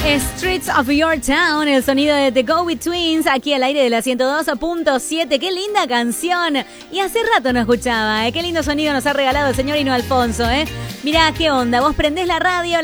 Streets of Your Town, el sonido de The Go-Betweens, aquí al aire de la 102.7. ¡Qué linda canción! Y hace rato no escuchaba, ¿eh? Qué lindo sonido nos ha regalado el señor Hino Alfonso, ¿eh? Mirá, qué onda, vos prendés la radio,